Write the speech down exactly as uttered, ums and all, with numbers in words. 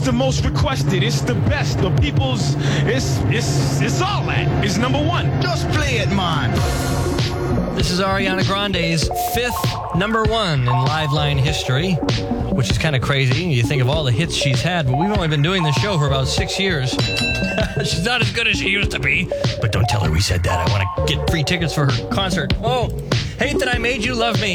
the most requested. It's the best. The people's. It's it's it's all that. It's number one. Just play it, man. This is Ariana Grande's fifth number one in Liveline history, which is kind of crazy. You think of all the hits she's had, but we've only been doing this show for about six years. She's not as good as she used to be, but don't tell her we said that. I want to get free tickets for her concert. Oh, hate that I made you love me.